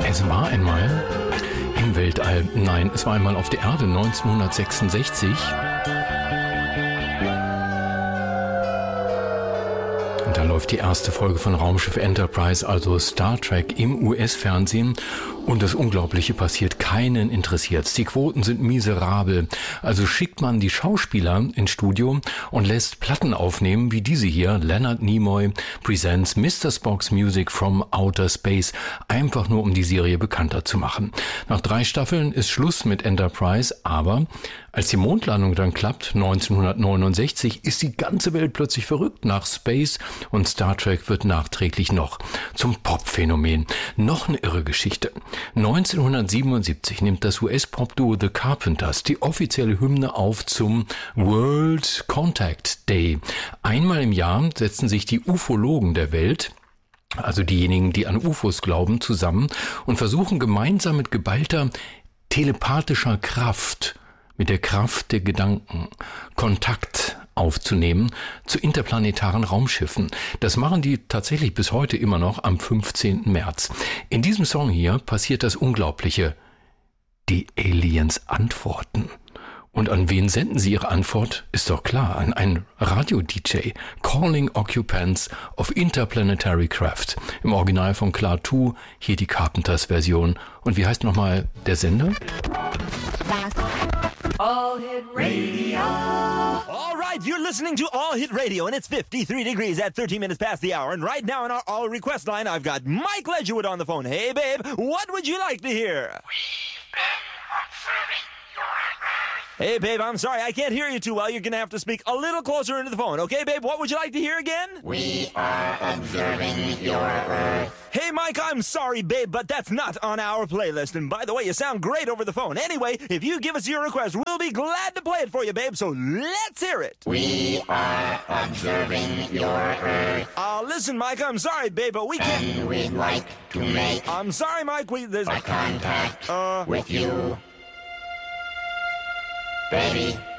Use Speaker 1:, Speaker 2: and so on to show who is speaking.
Speaker 1: Es war einmal im Weltall, nein, es war einmal auf der Erde 1966. Und da läuft die erste Folge von Raumschiff Enterprise, also Star Trek, im US-Fernsehen. Und das Unglaubliche passiert, keinen interessiert's. Die Quoten sind miserabel. Also schickt man die Schauspieler ins Studio und lässt Platten aufnehmen, wie diese hier. Leonard Nimoy presents Mr. Spock's Music from Outer Space. Einfach nur, um die Serie bekannter zu machen. Nach 3 Staffeln ist Schluss mit Enterprise, aber als die Mondlandung dann klappt, 1969, ist die ganze Welt plötzlich verrückt nach Space und Star Trek wird nachträglich noch zum Popphänomen. Noch eine irre Geschichte. 1977 nimmt das US-Pop-Duo The Carpenters die offizielle Hymne auf zum World Contact Day. Einmal im Jahr setzen sich die Ufologen der Welt, also diejenigen, die an UFOs glauben, zusammen und versuchen gemeinsam mit geballter telepathischer Kraft, mit der Kraft der Gedanken, Kontakt aufzunehmen zu interplanetaren Raumschiffen. Das machen die tatsächlich bis heute immer noch am 15. März. In diesem Song hier passiert das Unglaubliche. Die Aliens antworten. Und an wen senden sie ihre Antwort? Ist doch klar, an einen Radio-DJ. Calling Occupants of Interplanetary Craft. Im Original von Clark 2, hier die Carpenters-Version. Und wie heißt nochmal der Sender?
Speaker 2: All Hit Radio.
Speaker 3: All right, you're listening to All Hit Radio, and it's 53 degrees at 13 minutes past the hour. And right now on our All Request line, I've got Mike Ledgerwood on the phone. Hey, babe, what would you like to hear?
Speaker 2: We've been observing your Earth.
Speaker 3: Hey, babe, I'm sorry, I can't hear you too well. You're going to have to speak a little closer into the phone. Okay, babe, what would you like to hear again?
Speaker 2: We are observing your Earth.
Speaker 3: Hey, Mike, I'm sorry, babe, but that's not on our playlist. And by the way, you sound great over the phone. Anyway, if you give us your request, we'll be glad to play it for you, babe, so let's hear it.
Speaker 2: We are observing your Earth.
Speaker 3: Listen, Mike, I'm sorry, babe, but we can't...
Speaker 2: And we'd like to make
Speaker 3: I'm sorry, Mike, there's...
Speaker 2: a contact with you. Baby,